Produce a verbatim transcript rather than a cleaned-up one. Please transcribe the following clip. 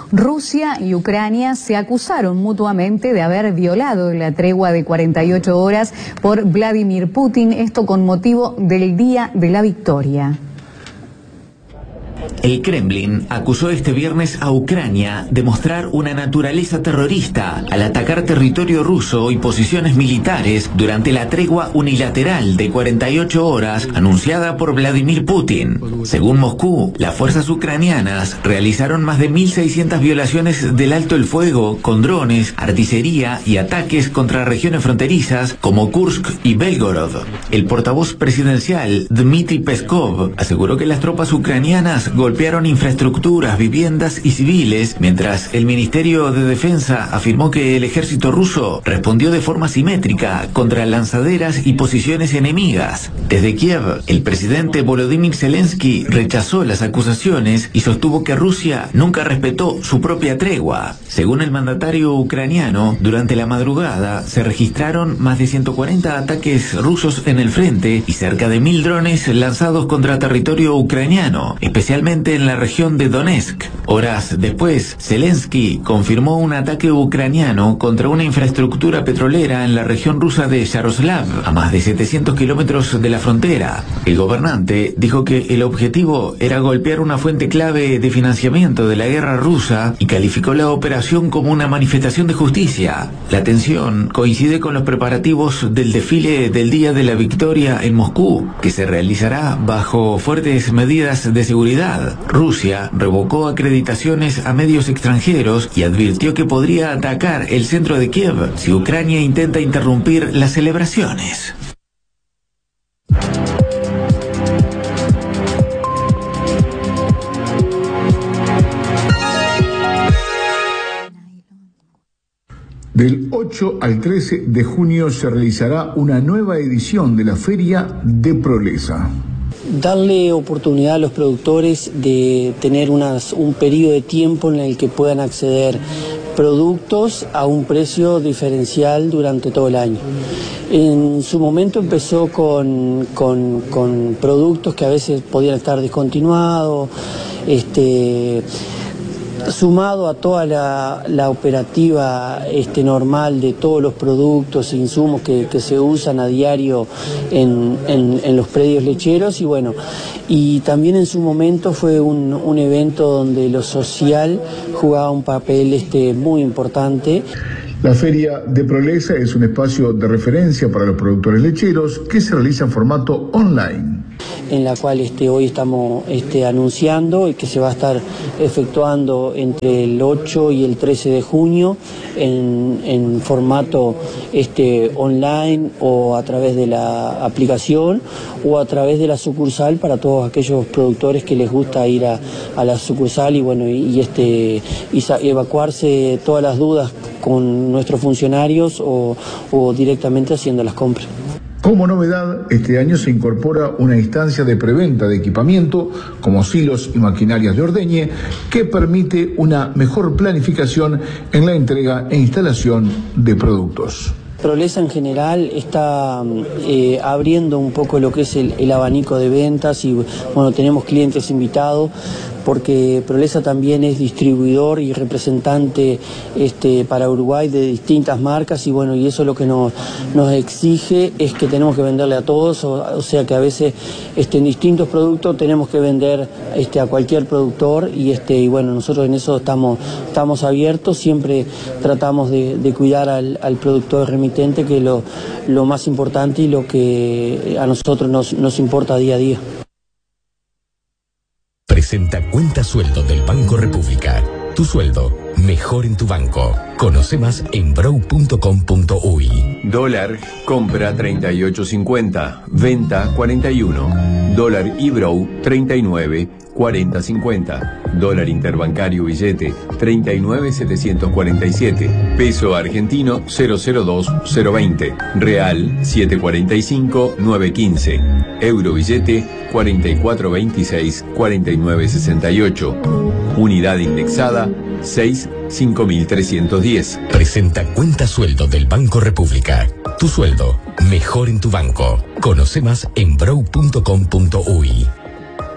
Rusia y Ucrania se acusaron mutuamente de haber violado la tregua de cuarenta y ocho horas por Vladimir Putin, esto con motivo del Día de la Victoria. El Kremlin acusó este viernes a Ucrania de mostrar una naturaleza terrorista al atacar territorio ruso y posiciones militares durante la tregua unilateral de cuarenta y ocho horas anunciada por Vladimir Putin. Según Moscú, las fuerzas ucranianas realizaron más de mil seiscientas violaciones del alto el fuego con drones, artillería y ataques contra regiones fronterizas como Kursk y Belgorod. El portavoz presidencial Dmitry Peskov aseguró que las tropas ucranianas golpearon infraestructuras, viviendas y civiles, mientras el Ministerio de Defensa afirmó que el ejército ruso respondió de forma simétrica contra lanzaderas y posiciones enemigas. Desde Kiev, el presidente Volodymyr Zelensky rechazó las acusaciones y sostuvo que Rusia nunca respetó su propia tregua. Según el mandatario ucraniano, durante la madrugada se registraron más de ciento cuarenta ataques rusos en el frente y cerca de mil drones lanzados contra territorio ucraniano, especialmente en la región de Donetsk. Horas después, Zelensky confirmó un ataque ucraniano contra una infraestructura petrolera en la región rusa de Yaroslav, a más de setecientos kilómetros de la frontera. El gobernante dijo que el objetivo era golpear una fuente clave de financiamiento de la guerra rusa y calificó la operación como una manifestación de justicia. La tensión coincide con los preparativos del desfile del Día de la Victoria en Moscú, que se realizará bajo fuertes medidas de seguridad. Rusia revocó acreditaciones a medios extranjeros y advirtió que podría atacar el centro de Kiev si Ucrania intenta interrumpir las celebraciones. Del ocho al trece de junio se realizará una nueva edición de la Feria de Prolesa. Darle oportunidad a los productores de tener unas, un periodo de tiempo en el que puedan acceder productos a un precio diferencial durante todo el año. En su momento empezó con, con, con productos que a veces podían estar descontinuados, este, sumado a toda la, la operativa este, normal de todos los productos e insumos que, que se usan a diario en, en, en los predios lecheros, y bueno, y también en su momento fue un, un evento donde lo social jugaba un papel este, muy importante. La Feria de Prolesa es un espacio de referencia para los productores lecheros que se realiza en formato online, en la cual este, hoy estamos este, anunciando y que se va a estar efectuando entre el ocho y el trece de junio en, en formato este, online o a través de la aplicación o a través de la sucursal para todos aquellos productores que les gusta ir a, a la sucursal y bueno y, y este y evacuarse todas las dudas con nuestros funcionarios o, o directamente haciendo las compras. Como novedad, este año se incorpora una instancia de preventa de equipamiento como silos y maquinarias de ordeñe que permite una mejor planificación en la entrega e instalación de productos. Prolesa en general está eh, abriendo un poco lo que es el, el abanico de ventas y bueno, tenemos clientes invitados porque Prolesa también es distribuidor y representante este, para Uruguay de distintas marcas y bueno, y eso lo que nos, nos exige es que tenemos que venderle a todos, o, o sea que a veces este, en distintos productos tenemos que vender este, a cualquier productor y, este, y bueno, nosotros en eso estamos, estamos abiertos, siempre tratamos de, de cuidar al, al productor remitente, que es lo, lo más importante y lo que a nosotros nos, nos importa día a día. Presenta Cuenta Sueldo del Banco República. Tu sueldo, mejor en tu banco. Conoce más en brow punto com punto uy. Dólar, compra treinta y ocho cincuenta, venta cuarenta y uno. Dólar Ibrow, treinta y nueve, cuarenta cincuenta. Dólar interbancario billete, treinta y nueve setecientos cuarenta y siete. Peso argentino, cero cero dos cero veinte. Real, setecientos cuarenta y cinco nueve quince. Euro billete, cuarenta y cuatro veintiséis cuarenta y nueve sesenta y ocho. Unidad indexada, seis cinco mil trescientos diez. Presenta Cuenta Sueldo del Banco República. Tu sueldo, mejor en tu banco. Conoce más en brow punto com punto uy.